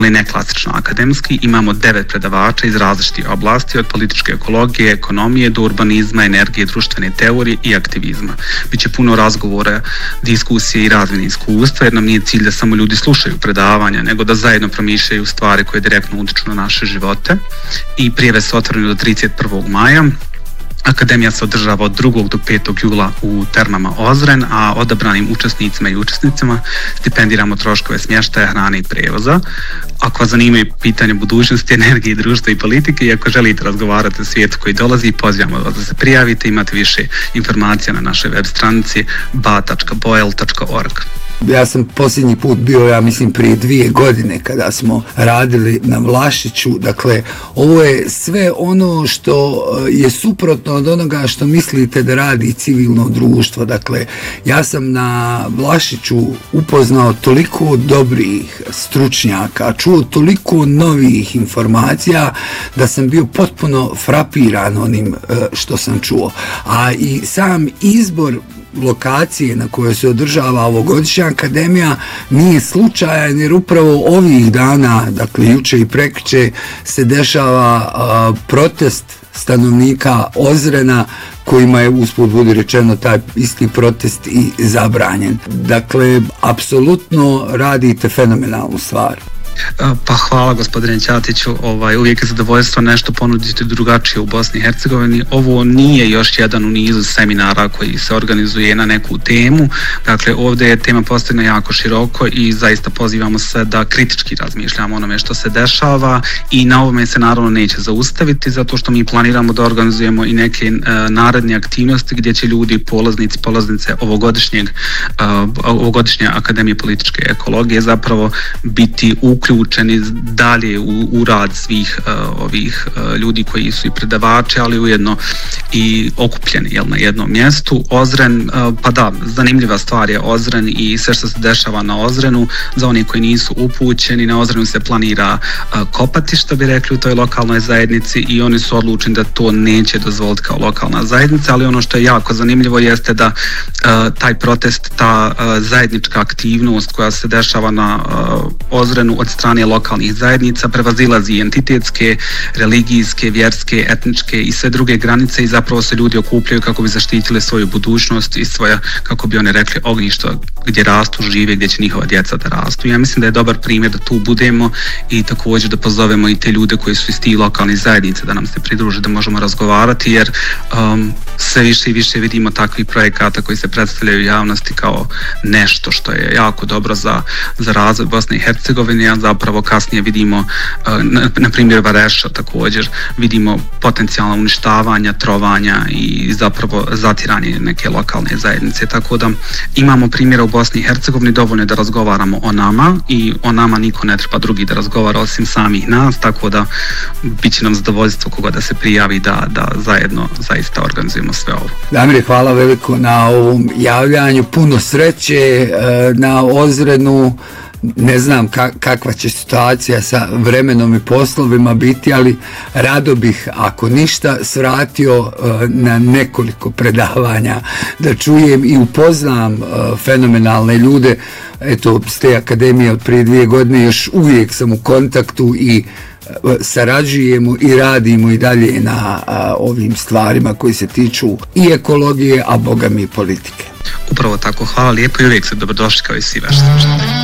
neklasično akademski. Imamo 9 predavača iz različitih oblasti, od političke ekologije, ekonomije do urbanizma, energije, društvene teorije i aktivizma. Biće puno razgovora, diskusije i razmjene iskustva, jer nam nije cilj da samo ljudi slušaju predavanja, nego da zajedno promišljaju stvari koje direktno utiču na naše živote. I prijave se otvorene do 31. maja. Akademija se održava od 2. do 5. jula u Termama Ozren, a odabranim učesnicima i učesnicama stipendiramo troškove smještaja, hrane i prevoza. Ako vas zanimaju pitanje budućnosti, energije, društva i politike i ako želite razgovarati o svijetu koji dolazi, pozivamo vas da se prijavite. Imate više informacija na našoj web stranici ba.boel.org. Ja sam posljednji put bio, ja mislim, prije 2 godine kada smo radili na Vlašiću. Dakle, ovo je sve ono što je suprotno od onoga što mislite da radi civilno društvo. Dakle, ja sam na Vlašiću upoznao toliko dobrih stručnjaka, čuo toliko novih informacija da sam bio potpuno frapiran onim što sam čuo. A i sam izbor lokacije na kojoj se održava ovogodišnja akademija nije slučajan, jer upravo ovih dana, dakle juče i prekjuče, se dešava protest stanovnika Ozrena, kojima je, usput budi rečeno, taj isti protest i zabranjen. Dakle, apsolutno radite fenomenalnu stvar. Pa hvala gospodine Ćatiću, uvijek je zadovoljstvo nešto ponuditi drugačije u Bosni i Hercegovini. Ovo nije još jedan u nizu seminara koji se organizuje na neku temu. Dakle, ovdje je tema postavljena jako široko i zaista pozivamo se da kritički razmišljamo onome što se dešava i na ovome se naravno neće zaustaviti, zato što mi planiramo da organizujemo i neke naredne aktivnosti gdje će ljudi, polaznice ovogodišnje Akademije političke ekologije zapravo biti uključeni dalje u rad svih ovih ljudi koji su i predavači, ali ujedno i okupljeni na jednom mjestu. Ozren, pa da, zanimljiva stvar je Ozren i sve što se dešava na Ozrenu. Za oni koji nisu upućeni, na Ozrenu se planira kopati, što bi rekli u toj lokalnoj zajednici, i oni su odlučeni da to neće dozvoliti kao lokalna zajednica, ali ono što je jako zanimljivo jeste da taj protest, ta zajednička aktivnost koja se dešava na Ozrenu od strane lokalnih zajednica prevazilazi entitetske, religijske, vjerske, etničke i sve druge granice i zapravo se ljudi okupljaju kako bi zaštitili svoju budućnost i svoja, kako bi oni rekli, ognjišta gdje rastu, žive, gdje će njihova djeca da rastu. Ja mislim da je dobar primjer da tu budemo i također da pozovemo i te ljude koji su iz tih lokalnih zajednica da nam se pridruže, da možemo razgovarati, jer sve više i više vidimo takvih projekata koji se predstavljaju javnosti kao nešto što je jako dobro za razvoj Bosne i Hercegovine, a zapravo kasnije vidimo, na primjer Vareša također, vidimo potencijalno uništavanja, trovanja i zapravo zatiranje neke lokalne zajednice. Tako da imamo primjera u Bosni i Hercegovini, dovoljno je da razgovaramo o nama i o nama niko ne treba drugi da razgovara osim samih nas, tako da bit će nam zadovoljstvo koga da se prijavi da zajedno zaista organizujemo sve ovo. Damire, hvala veliko na ovom javljanju, puno sreće na Ozrenu. Ne znam kakva će situacija sa vremenom i poslovima biti, ali rado bih, ako ništa, svratio na nekoliko predavanja da čujem i upoznam fenomenalne ljude. Eto, s te akademije od prije 2 godine još uvijek sam u kontaktu i sarađujemo i radimo i dalje na ovim stvarima koji se tiču i ekologije, a boga mi i politike. Upravo tako, hvala lijepo i uvijek se dobrodošli kao i svi vaši stručnjaci.